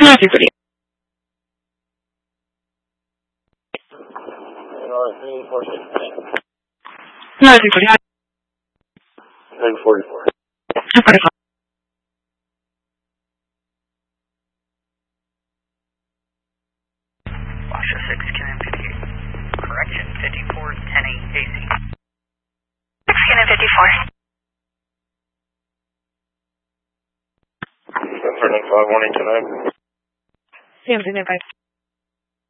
240. No, 240. 944. 245. Lasha 6, Cannon 58. Correction, 54, 10-8 AC. 6, Cannon 54. Turning 5, 189. Sam, 5.